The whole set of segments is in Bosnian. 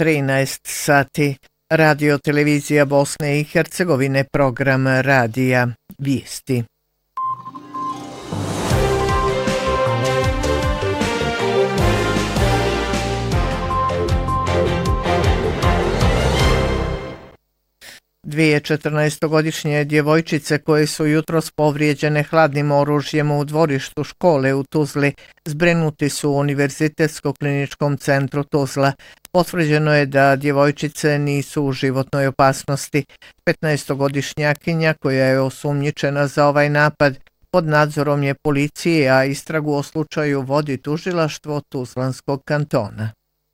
13 sati. Radio televizija Bosne i Hercegovine, program radija Vijesti. Dvije 14-godišnje djevojčice koje su jutros povrijeđene hladnim oružjem u dvorištu škole u Tuzli zbrinuti su u Univerzitetsko-kliničkom centru Tuzla. Potvrđeno je da djevojčice nisu u životnoj opasnosti. 15-godišnjakinja koja je osumnjičena za ovaj napad pod nadzorom je policije, a istragu o slučaju vodi tužilaštvo Tuzlanskog kantona.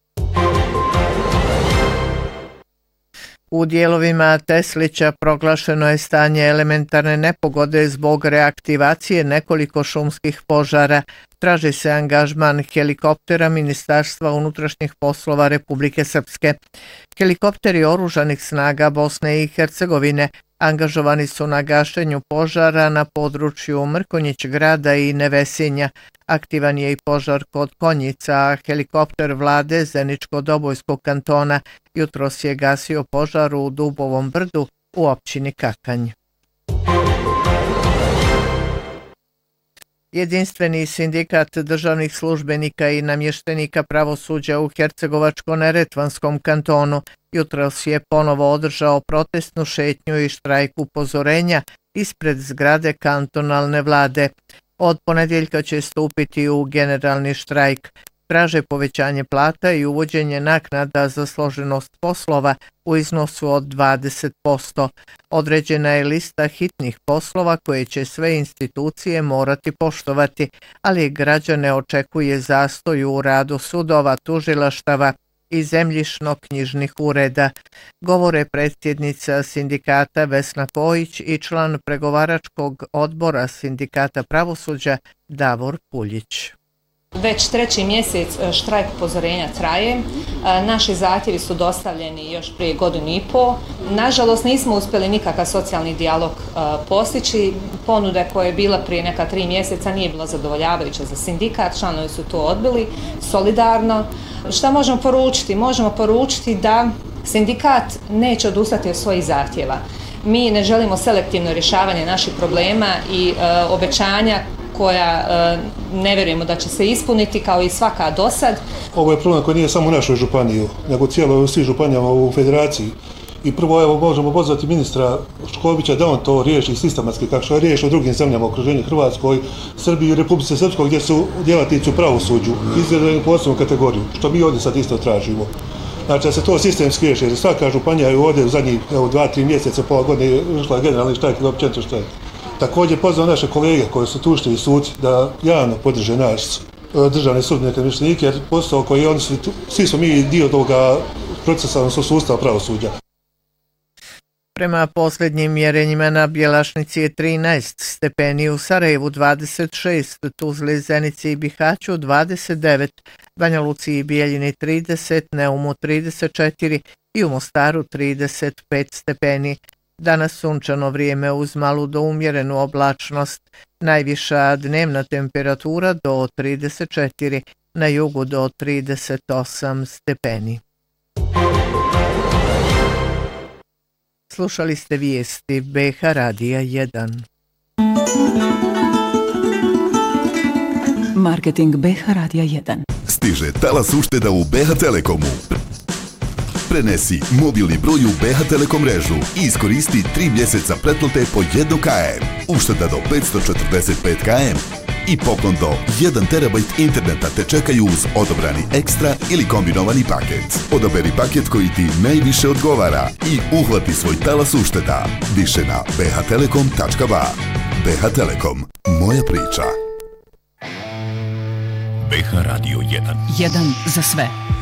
U dijelovima Teslića proglašeno je stanje elementarne nepogode zbog reaktivacije nekoliko šumskih požara. Traži se angažman helikoptera Ministarstva unutrašnjih poslova Republike Srpske. Helikopteri oružanih snaga Bosne i Hercegovine angažovani su na gašenju požara na području Mrkonjić grada i Nevesinja. Aktivan je i požar kod Konjica, a helikopter vlade Zeničko-Dobojskog kantona jutros je gasio požar u Dubovom brdu u općini Kakanj. Jedinstveni sindikat državnih službenika i namještenika pravosuđa u Hercegovačko-neretvanskom kantonu jutros je ponovo održao protestnu šetnju i štrajk upozorenja ispred zgrade kantonalne vlade. Od ponedjeljka će stupiti u generalni štrajk. Traže povećanje plata i uvođenje naknada za složenost poslova u iznosu od 20%. Određena je lista hitnih poslova koje će sve institucije morati poštovati, ali građane očekuje zastoj u radu sudova, tužilaštava i zemljišno-knjižnih ureda, govore predsjednica sindikata Vesna Kojić i član pregovaračkog odbora sindikata pravosuđa Davor Puljić. Već treći mjesec štrajk upozorenja traje. Naši zahtjevi su dostavljeni još prije godinu i pol. Nažalost, nismo uspjeli nikakav socijalni dijalog postići. Ponuda koja je bila prije neka 3 mjeseca nije bila zadovoljavajuća za sindikat. Članovi su to odbili solidarno. Šta možemo poručiti? Možemo poručiti da sindikat neće odustati od svojih zahtjeva. Mi ne želimo selektivno rješavanje naših problema i obećanja koja ne vjerujemo da će se ispuniti kao i svaka dosad. Ovo je problem koji nije samo u našoj županiji, nego cijelo svih županijama u federaciji. I prvo evo možemo pozvati ministra Škobića da on to riješi sistematski, kako što je riješio u drugim zemljama u okruženju Hrvatskoj, Srbiji i Republici Srpskoj, gdje su djelatnici u pravosuđu izvedeni posebnu kategoriju, što mi ovdje sad isto tražimo. Znači da se to sistemski riješi, jer svaka županija je ovdje u zadnjih 2-3 mjeseca, pola godine išla generalni štrajk ili općenito štrajk. Također pozvao naše kolege koji su tužitelji suci da javno podrže naš državne sudbenike i namještenike, jer posao koji oni su, svi smo mi dio toga procesa, odnosno sustava pravosuđa. Prema posljednjim mjerenjima na Bjelašnici je 13 stepeni, u Sarajevu 26, Tuzli, Zenici i Bihaću 29, Banja Luci i Bijeljini 30, Neumu 34 i u Mostaru 35 stepeni. Danas sunčano vrijeme uz malu do umjerenu oblačnost, najviša dnevna temperatura do 34, na jugu do 38 stepeni. Slušali ste vijesti BH Radija 1. Marketing BH Radija 1. Stiže talas ušteda u BH Telekomu. Prenesi mobilni broj u BH Telekom mrežu i iskoristi 3 mjeseca pretplate po 1 km. Ušteda do 545 km i poklon do 1 terabajt interneta te čekaju uz odobrani ekstra ili kombinovani paket. Odaberi paket koji ti najviše odgovara i uhvati svoj talas ušteda. Više na bhtelekom.ba. BH Telekom. Moja priča. BH Radio 1. 1 za sve.